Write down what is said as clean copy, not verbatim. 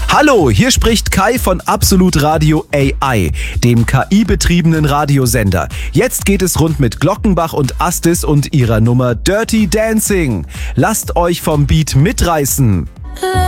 Hallo, hier spricht Kai von Absolut Radio AI, dem KI-betriebenen Radiosender. Jetzt geht es rund mit Glockenbach und Astis und ihrer Nummer Dirty Dancing. Lasst euch vom Beat mitreißen.